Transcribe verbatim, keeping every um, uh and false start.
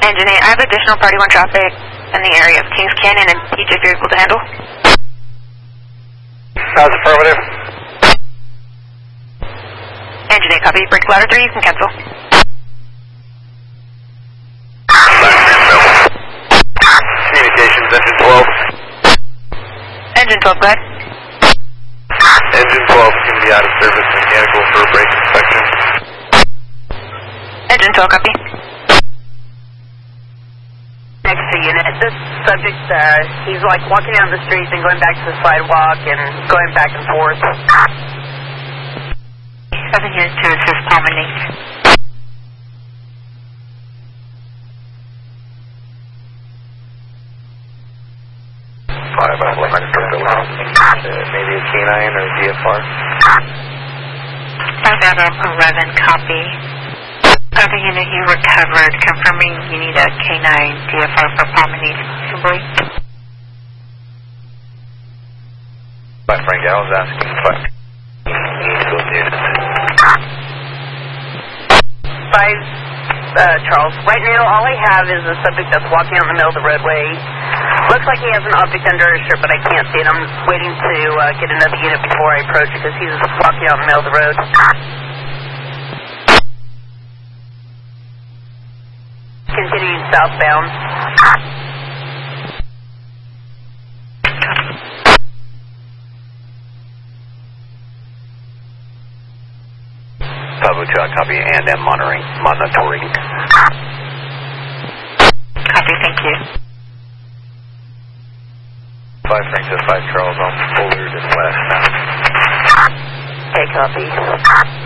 Engine eight, I have additional Party one traffic in the area of Kings Canyon and P J if you're able to handle. That's affirmative. Engine eight, copy. Break ladder three, you can cancel. Communications, engine twelve. Engine twelve, go ahead. Engine twelve can be out of service, mechanical for a brake inspection. Engine twelve, copy. Next to unit, this subject, uh, he's like walking down the street and going back to the sidewalk and going back and forth. Seven units to assist promenade. Five out of maybe a K nine or a D F R. Five out of eleven, copy. Other unit you recovered, confirming you need a K nine D F R for promenade possibly. By Frank, I was asking if I need those units. Five, uh, Charles. Right now, all I have is a subject that's walking out in the middle of the roadway. Looks like he has an object under his shirt, but I can't see it. I'm waiting to uh, get another unit before I approach it because he's walking out in the middle of the road. Continuing southbound. Pablo two, copy, and I'm monitoring. monitoring. Copy, thank you. Five Frank to five Charles on Fuller to the west. Okay, copy.